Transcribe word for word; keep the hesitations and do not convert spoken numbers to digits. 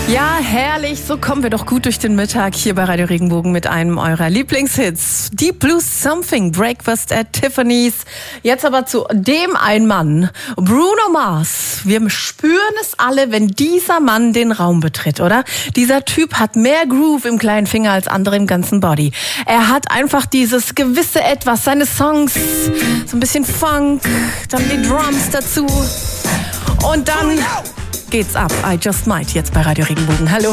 Ja, herrlich. So kommen wir doch gut durch den Mittag hier bei Radio Regenbogen mit einem eurer Lieblingshits. Deep Blue Something, Breakfast at Tiffany's. Jetzt aber zu dem einen Mann, Bruno Mars. Wir spüren es alle, wenn dieser Mann den Raum betritt, oder? Dieser Typ hat mehr Groove im kleinen Finger als andere im ganzen Body. Er hat einfach dieses gewisse Etwas, seine Songs, so ein bisschen Funk, dann die Drums dazu. Und dann geht's ab. I Just Might jetzt bei Radio Regenbogen. Hallo.